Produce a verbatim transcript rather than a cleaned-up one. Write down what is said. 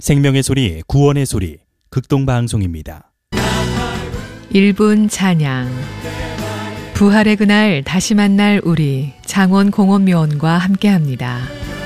생명의 소리, 구원의 소리, 극동방송입니다. 일 분 찬양. 부활의 그날 다시 만날 우리 장원 공원묘원과 함께합니다.